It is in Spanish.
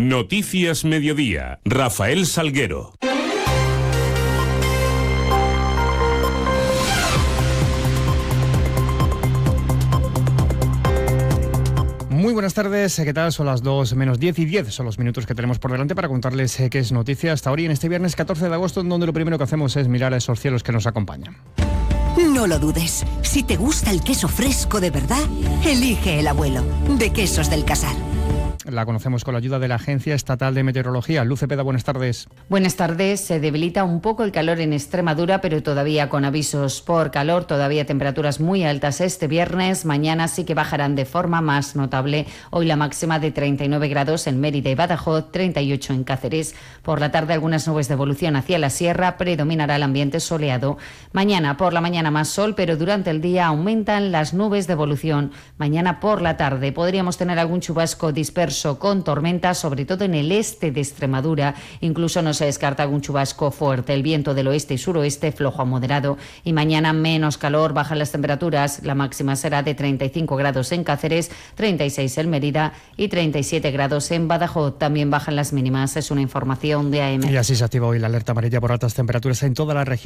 Noticias Mediodía. Rafael Salguero. Muy buenas tardes, ¿qué tal? Son las 2 menos 10 y 10, son los minutos que tenemos por delante para contarles qué es noticia hasta ahora y en este viernes 14 de agosto, en donde lo primero que hacemos es mirar a esos cielos que nos acompañan. No lo dudes, si te gusta el queso fresco de verdad, elige El Abuelo, de Quesos del Casar. La conocemos con la ayuda de la Agencia Estatal de Meteorología. Luz Cepeda, buenas tardes. Buenas tardes. Se debilita un poco el calor en Extremadura, pero todavía con avisos por calor, todavía temperaturas muy altas este viernes. Mañana sí que bajarán de forma más notable. Hoy la máxima de 39 grados en Mérida y Badajoz, 38 en Cáceres. Por la tarde algunas nubes de evolución hacia la sierra, predominará el ambiente soleado. Mañana por la mañana más sol, pero durante el día aumentan las nubes de evolución. Mañana por la tarde podríamos tener algún chubasco disperso con tormentas, sobre todo en el este de Extremadura. Incluso no se descarta algún chubasco fuerte. El viento del oeste y suroeste flojo a moderado. Y mañana menos calor, bajan las temperaturas. La máxima será de 35 grados en Cáceres, 36 en Mérida y 37 grados en Badajoz. También bajan las mínimas. Es una información de AM. Y así se activa hoy la alerta amarilla por altas temperaturas en toda la región.